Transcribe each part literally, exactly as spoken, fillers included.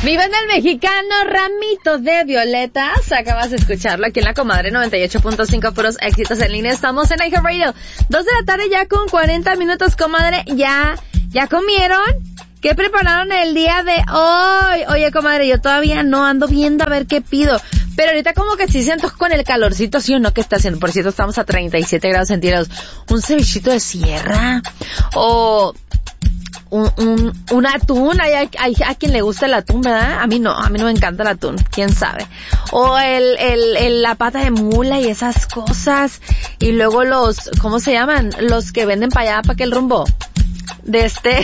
Viva en el mexicano, Ramitos de Violetas. Acabas de escucharlo aquí en La Comadre noventa y ocho punto cinco, puros éxitos en línea. Estamos en iHeartRadio. Dos de la tarde ya con cuarenta minutos, comadre. ¿Ya, ya comieron? ¿Qué prepararon el día de hoy? Oye, comadre, yo todavía no ando viendo a ver qué pido. Pero ahorita como que sí siento con el calorcito, ¿sí o no? Que está haciendo. Por cierto, estamos a treinta y siete grados centígrados. Un cevichito de sierra. O... Un, un, un atún, hay, hay a quien le gusta el atún, ¿verdad? A mí no, a mí no me encanta el atún, quién sabe. O el, el, el, la pata de mula y esas cosas. Y luego los, ¿cómo se llaman? Los que venden para allá, para aquel rumbo. De este,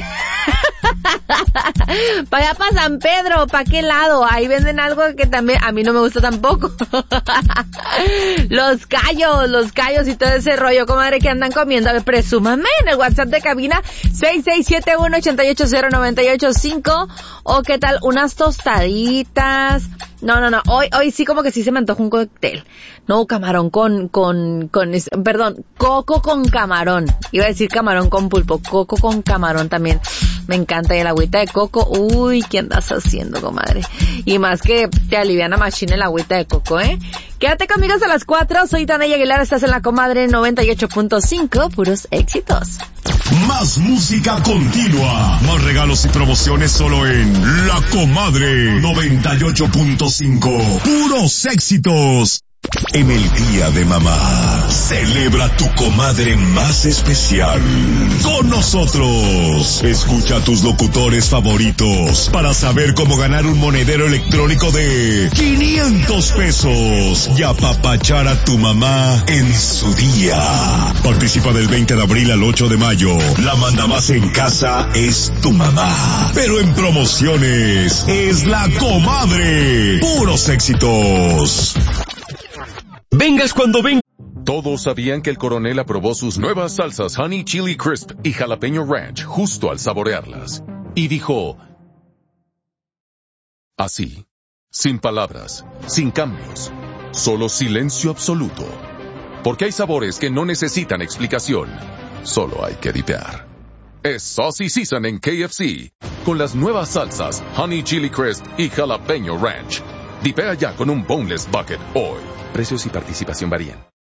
para allá para San Pedro, para qué lado, ahí venden algo que también a mí no me gusta tampoco. Los callos, los callos y todo ese rollo, comadre, que andan comiendo. A ver, presúmame en el WhatsApp de cabina seis seis siete uno, ocho ocho cero, nueve ocho cinco. O qué tal, unas tostaditas. No, no, no, hoy, hoy sí como que sí se me antoja un cóctel. No, camarón con, con, con, perdón, coco con camarón. Iba a decir camarón con pulpo, coco con camarón también. Me encanta. Y el agüita de coco, uy, ¿qué andas haciendo, comadre? Y más que te aliviana machine el agüita de coco, ¿eh? Quédate conmigo hasta las cuatro, soy Tania Aguilar, estás en La Comadre noventa y ocho punto cinco, puros éxitos. Más música continua, más regalos y promociones solo en La Comadre noventa y ocho punto cinco, puros éxitos. En el Día de Mamá, celebra tu comadre más especial con nosotros. Escucha a tus locutores favoritos para saber cómo ganar un monedero electrónico de quinientos pesos y apapachar a tu mamá en su día. Participa del veinte de abril al ocho de mayo. La manda más en casa es tu mamá, pero en promociones es La Comadre. Puros éxitos. Vengas cuando vengas. Todos sabían que el coronel aprobó sus nuevas salsas Honey Chili Crisp y Jalapeño Ranch justo al saborearlas. Y dijo... así, sin palabras, sin cambios, solo silencio absoluto. Porque hay sabores que no necesitan explicación, solo hay que dipear. Es Saucy Season en K F C, con las nuevas salsas Honey Chili Crisp y Jalapeño Ranch. Dipea ya con un Boneless Bucket hoy. Precios y participación varían.